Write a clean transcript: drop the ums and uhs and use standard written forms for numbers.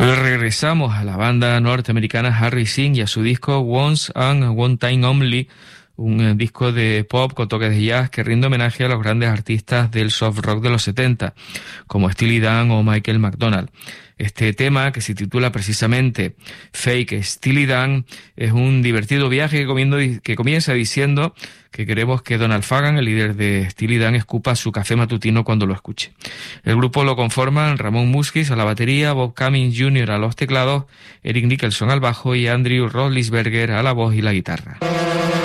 Hoy regresamos a la banda norteamericana Harry Singh y a su disco Once and One Time Only, un disco de pop con toques de jazz que rinde homenaje a los grandes artistas del soft rock de los 70, como Steely Dan o Michael McDonald. Este tema, que se titula precisamente Fake Steely Dan, es un divertido viaje que comienza diciendo que queremos que Donald Fagen, el líder de Steely Dan, escupa su café matutino cuando lo escuche. El grupo lo conforman Ramón Muskis a la batería, Bob Cummings Jr. a los teclados, Eric Nicholson al bajo y Andrew Rollisberger a la voz y la guitarra.